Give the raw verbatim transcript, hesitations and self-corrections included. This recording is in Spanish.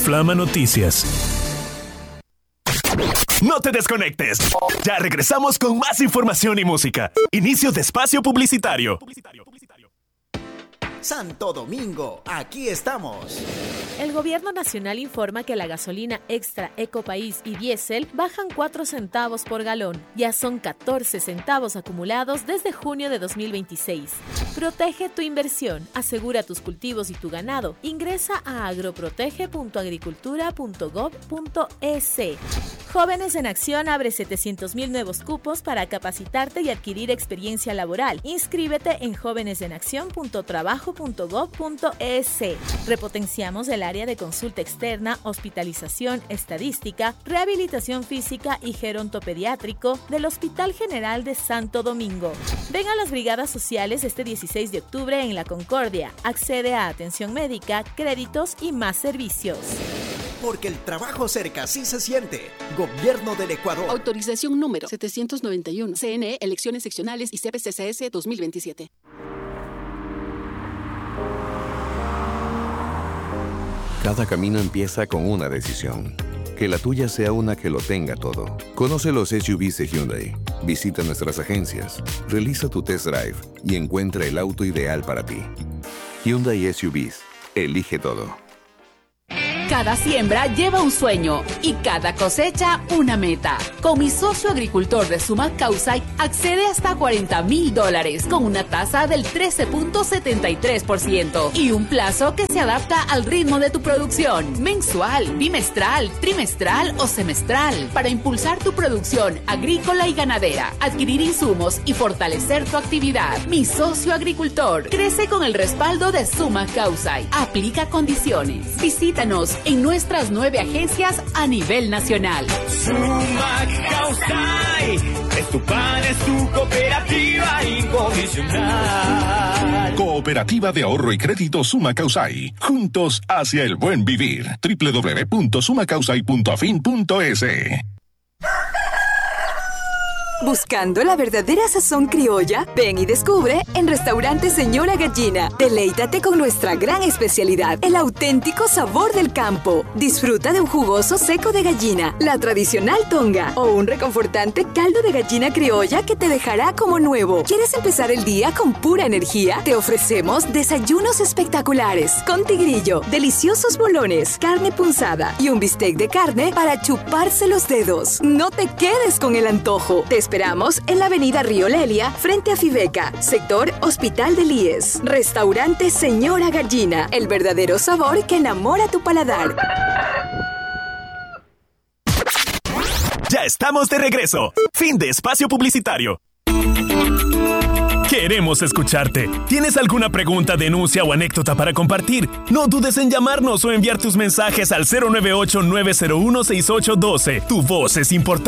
Flama Noticias. No te desconectes. Ya regresamos con más información y música. Inicio de espacio publicitario. Santo Domingo, aquí estamos. El gobierno nacional informa que la gasolina extra Ecopaís y diésel bajan cuatro centavos por galón. Ya son catorce centavos acumulados desde junio de dos mil veintiséis. Protege tu inversión, asegura tus cultivos y tu ganado. Ingresa a agroprotege punto agricultura punto gob punto es. Jóvenes en Acción abre setecientos mil nuevos cupos para capacitarte y adquirir experiencia laboral. Inscríbete en jóvenes en acción punto trabajo punto gob punto es. Repotenciamos el área de consulta externa, hospitalización, estadística, rehabilitación física y gerontopediátrico del Hospital General de Santo Domingo. Ven a las brigadas sociales este dieciséis de octubre en La Concordia. Accede a atención médica, créditos y más servicios. Porque el trabajo cerca sí se siente. Gobierno del Ecuador. Autorización número setecientos noventa y uno. C N E, elecciones seccionales y C P C C S dos mil veintisiete. Cada camino empieza con una decisión. Que la tuya sea una que lo tenga todo. Conoce los S U Vs de Hyundai. Visita nuestras agencias. Realiza tu test drive y encuentra el auto ideal para ti. Hyundai S U Vs. Elige todo. Cada siembra lleva un sueño y cada cosecha una meta. Con mi socio agricultor de Sumac Causay accede hasta cuarenta mil dólares con una tasa del trece punto setenta y tres por ciento y un plazo que se adapta al ritmo de tu producción, mensual, bimestral, trimestral o semestral, para impulsar tu producción agrícola y ganadera, adquirir insumos y fortalecer tu actividad. Mi socio agricultor crece con el respaldo de Sumac Causay. Aplica condiciones. Visítanos en nuestras nueve agencias a nivel nacional. Sumac Causay, es tu pan, es tu cooperativa incondicional. Cooperativa de Ahorro y Crédito Sumac Causay. Juntos hacia el buen vivir. doble u doble u doble u punto sumacausay punto afin punto es. Buscando la verdadera sazón criolla, ven y descubre en Restaurante Señora Gallina. Deleítate con nuestra gran especialidad, el auténtico sabor del campo. Disfruta de un jugoso seco de gallina, la tradicional tonga o un reconfortante caldo de gallina criolla que te dejará como nuevo. ¿Quieres empezar el día con pura energía? Te ofrecemos desayunos espectaculares con tigrillo, deliciosos bolones, carne punzada y un bistec de carne para chuparse los dedos. No te quedes con el antojo. Te esperamos en la avenida Río Lelia, frente a Fibeca, sector Hospital del I E S. Restaurante Señora Gallina, el verdadero sabor que enamora tu paladar. Ya estamos de regreso. Fin de espacio publicitario. Queremos escucharte. ¿Tienes alguna pregunta, denuncia o anécdota para compartir? No dudes en llamarnos o enviar tus mensajes al cero nueve ocho, nueve cero uno, seis ocho uno dos. Tu voz es importante.